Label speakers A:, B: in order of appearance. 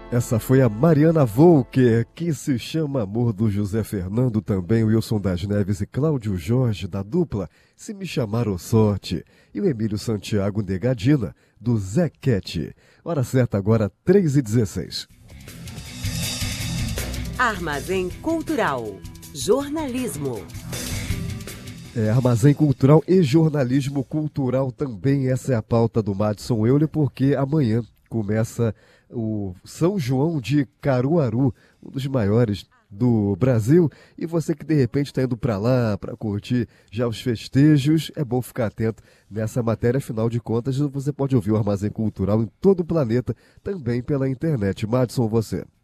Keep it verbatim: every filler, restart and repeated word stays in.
A: Essa foi a Mariana Volker, que se chama Amor, do José Fernando, também o Wilson das Neves e Cláudio Jorge, da dupla Se Me Chamaram Sorte, e o Emílio Santiago Negadina, do Zé Cat. Hora certa agora, três e dezesseis.
B: Armazém Cultural. Jornalismo.
A: É, Armazém Cultural e jornalismo cultural também. Essa é a pauta do Madison Euler, porque amanhã começa o São João de Caruaru, um dos maiores do Brasil. E você que de repente está indo para lá para curtir já os festejos, é bom ficar atento nessa matéria. Afinal de contas, você pode ouvir o Armazém Cultural em todo o planeta, também pela internet. Madison, você.